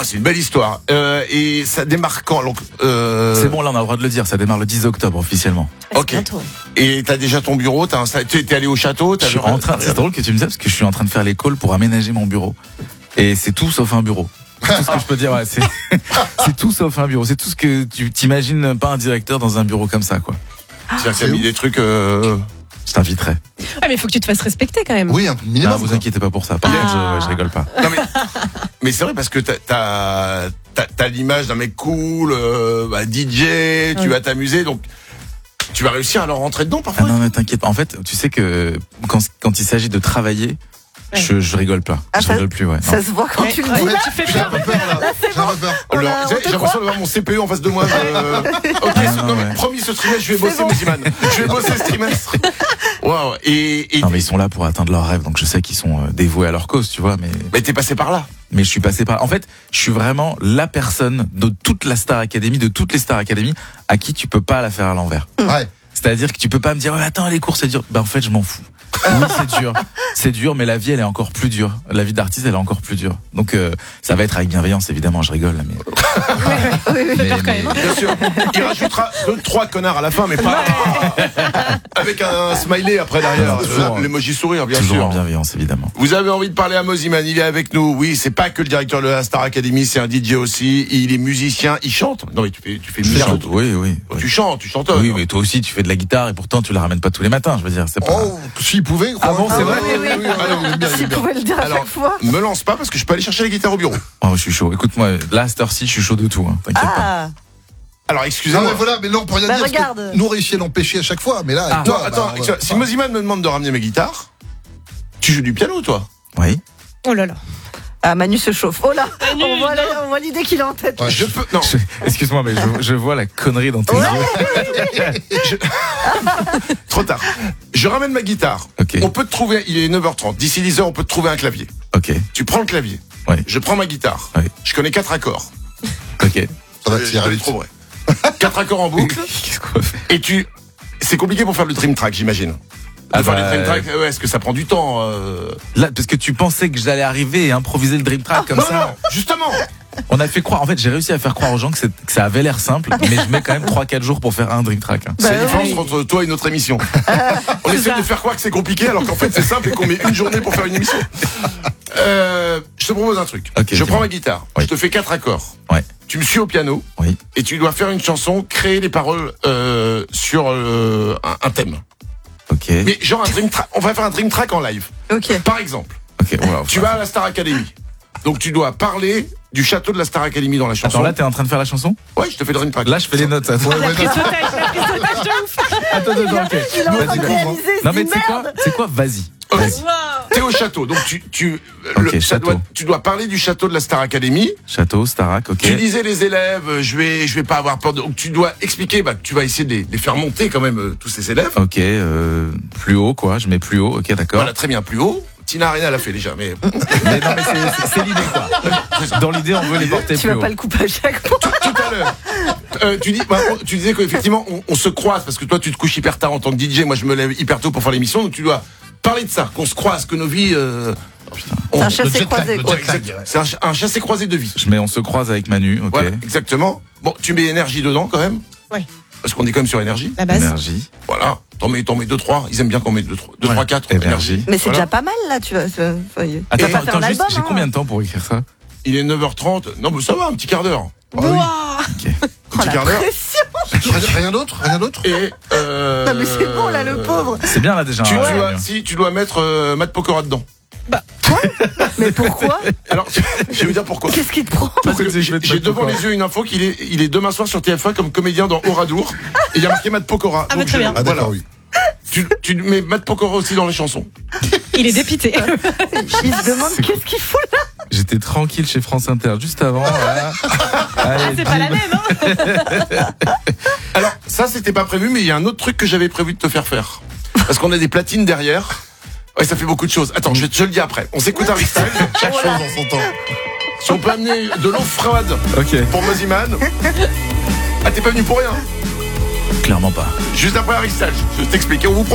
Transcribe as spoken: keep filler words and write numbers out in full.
c'est une belle histoire. Euh, et ça démarre quand donc, euh... C'est bon, là on a le droit de le dire, ça démarre le dix octobre officiellement. Ah, ok. Et t'as déjà ton bureau, t'as installé, t'es allé au château, t'as je suis en train, c'est drôle que tu me dises parce que je suis en train de faire les calls pour aménager mon bureau. Et c'est tout sauf un bureau. C'est tout ce que je peux dire, ouais, c'est, c'est tout sauf un bureau. C'est tout ce que tu t'imagines pas un directeur dans un bureau comme ça, quoi. C'est-à-dire que t'as mis des trucs, euh... Je t'inviterai. Ah, mais il faut que tu te fasses respecter quand même. Oui, un minimum. Non, vous inquiétez pas pour ça. Par contre, Ah. je, je rigole pas. Non mais, mais c'est vrai parce que t'as, t'as, t'as, t'as l'image d'un mec cool, euh, bah, D J, tu Oui. vas t'amuser, donc tu vas réussir à leur rentrer dedans Ah parfois. non, mais t'inquiète pas. En fait, tu sais que quand, quand il s'agit de travailler, Ouais. je, je rigole pas. Ah, je ça- rigole plus, ouais. Ça se voit quand Ouais, tu le ouais. dis. Ouais, tu fais j'ai un peur. peu peur là. J'ai un peu peur. On Alors, a- on j'ai te j'ai l'impression d'avoir mon C P E en face de moi. Euh... Ok, Ah, ce- non, non mais ouais. promis ce trimestre, je vais bosser, bon. Moziman. Je vais bosser ce trimestre. Waouh. Et, et Non, mais ils sont là pour atteindre leurs rêves, donc je sais qu'ils sont euh, dévoués à leur cause, tu vois, mais. mais t'es passé par là. Mais je suis passé par. En fait, je suis vraiment la personne de toute la Star Academy, de toutes les Star Academy, à qui tu peux pas la faire à l'envers. Ouais. C'est-à-dire que tu peux pas me dire, ouais, attends, les cours c'est dur. Ben en fait, je m'en fous. Oui, c'est dur, c'est dur, mais la vie elle est encore plus dure. La vie d'artiste elle est encore plus dure. Donc euh, ça va être avec bienveillance évidemment. Je rigole, mais. Oui, oui. mais- peur quand même. Bien sûr. Il rajoutera deux, trois connards à la fin, mais pas avec un smiley après derrière. Toujours. L'emoji sourire, bien Toujours sûr. en bienveillance évidemment. Vous avez envie de parler à Moziman, il est avec nous. Oui, c'est pas que le directeur de la Star Academy, c'est un D J aussi. Il est musicien, il chante. Non mais tu fais, tu fais Je merde. chante, oui, oui. oui. Tu chantes, tu chantonnes. Oui, mais toi aussi tu fais de la guitare et pourtant tu la ramènes pas tous les matins. Je veux dire, c'est pas. Oh, s'il pouvait. Ah bon, c'est vrai. oui, oui, oui. Alors, il aime bien, il S'il aime bien. pouvait le dire à Alors, chaque fois. me lance pas parce que je peux aller chercher la guitare au bureau. Oh, je suis chaud. Écoute-moi, là, à cette heure-ci, je suis chaud de tout. Hein. T'inquiète pas. Ah, Alors Non, excusez-moi. mais voilà, mais non, on peut rien Bah, dire. parce que regarde. Nous, on réussit à l'empêcher à chaque fois, mais là, avec Ah. Non, toi, attends, bah, on va- excuse- si Moziman me demande de ramener ma guitare, tu joues du piano toi. Oui. Oh là là. ah, Manu se chauffe. Oh là, Manu, on voit, non. la- on voit l'idée qu'il a en tête. Ouais. Je peux. Non. Je- Excuse-moi, mais je, je vois la connerie dans tes Ouais. yeux. Trop tard. Je ramène ma guitare. Ok. On peut te trouver. Il est neuf heures trente. D'ici dix heures, on peut te trouver un clavier. Ok. Tu prends le clavier. Ouais. Je prends ma guitare. Ouais. Je connais quatre accords. Ok. Ça va Je- te je faire te les vite. trouverai. Quatre accords en boucle. Qu'est-ce qu'on va faire? Et tu. C'est compliqué pour faire le dream track, j'imagine. Ah de faire bah, les dream tracks, ouais, est-ce que ça prend du temps euh... Là, parce que tu pensais que j'allais arriver et improviser le dream track comme Non, ça. non, justement. On a fait croire. En fait, j'ai réussi à faire croire aux gens que, c'est- que ça avait l'air simple, mais je mets quand même trois quatre jours pour faire un dream track. hein. C'est la Bah différence oui. entre toi et notre émission. On C'est essaie ça. de faire croire que c'est compliqué alors qu'en fait c'est simple et qu'on met une journée pour faire une émission. Euh, je te propose un truc. Ok, je dis-moi. prends ma guitare, Oui. je te fais quatre accords. Ouais. Tu me suis au piano Oui. et tu dois faire une chanson, créer les paroles euh, sur euh, un, un thème. Ok. Mais genre un dream track, on va faire un dream track en live. Ok. Par exemple, Ok. Wow. tu vas à la Star Academy. Donc tu dois parler du château de la Star Academy dans la chanson. Attends, là, t'es en train de faire la chanson? Ouais, je te fais le dream track. Là, je fais les notes. Attends, Ouais, ouais, Prise non. d'otage, la prise d'otage de ouf. attends, attends, ok. Il est en train Vas-y, de vas-y. réaliser, il se Non, mais dit tu sais quoi? merde. C'est quoi? Vas-y. Ok. Vas-y. Wow. T'es au château, donc tu tu Ok, le- ça château. doit, tu dois parler du château de la Star Academy. Château, Starac, ok. Tu disais les élèves, euh, je vais je vais pas avoir peur de. Donc tu dois expliquer, bah que tu vas essayer de les, de les faire monter quand même euh, tous ces élèves. Ok, euh, plus haut, quoi. Je mets plus haut. Ok, d'accord. Voilà, très bien, plus haut. Tina Arena l'a fait déjà, mais Mais non, mais c'est- c'est c'est l'idée, quoi. Dans l'idée, on veut les porter Tu plus vas haut. pas le couper à chaque fois. tout à l'heure. Euh, tu dis, bah, on- tu disais qu'effectivement on, on se croise parce que toi tu te couches hyper tard en tant que D J, moi je me lève hyper tôt pour faire l'émission, donc tu dois parler de ça, qu'on se croise, que nos vies. Euh, on- C'est un Le chassé jet lag, croisé. le quoi. Ouais, exact. C'est un, ch- un chassé croisé de vie. Je mets, on se croise avec Manu, ok. Voilà, exactement. Bon, tu mets énergie dedans quand même. Ouais. Parce qu'on est quand même sur énergie. La base. Énergie. Voilà. T'en mets, t'en mets deux, trois. Ils aiment bien qu'on mette deux, trois, deux, Ouais. trois, quatre. Énergie. Mais c'est Voilà. déjà pas mal là, tu vois. c'est- faut- Attends, faut attends, pas faire attends, un juste, album, j'ai hein. combien de temps pour écrire ça? Il est neuf heures trente. Non, mais ça va, un petit quart d'heure. Ah oui. Wow. Ok. Un Oh, petit la quart d'heure. pression. Rien, rien d'autre Rien d'autre Et, euh, Non mais c'est bon là, le pauvre. C'est bien là déjà. Tu, hein, tu dois, Manu. si, tu dois mettre euh, Matt Pokora dedans. Mais pourquoi? Alors, je vais vous dire pourquoi. Qu'est-ce qui te prend? Parce que Pourquoi tu j'ai veux te j'ai mettre devant Pokora les yeux une info qu'il est, il est demain soir sur T F un comme comédien dans Oradour. Et il y a marqué Matt Pokora. Ah, bah, Donc très je- bien. Ah, voilà. d'accord, oui. Tu, tu mets Matt Pokora aussi dans les chansons. Il est dépité. Il se demande qu'est-ce qu'il fout là. J'étais tranquille chez France Inter juste avant. Voilà. Allez, C'est pas la bim. même, hein. Alors, ça, c'était pas prévu, mais il y a un autre truc que j'avais prévu de te faire faire. Parce qu'on a des platines derrière. Ouais, ça fait beaucoup de choses. Attends, je, vais te- je le dis après. On s'écoute Harry Styles. Chaque chose en son temps. Si on peut amener de l'eau froide Ok. pour Moziman. Ah, t'es pas venu pour rien. Clairement pas. Juste après Harry Styles. Je vais t'expliquer. On vous prend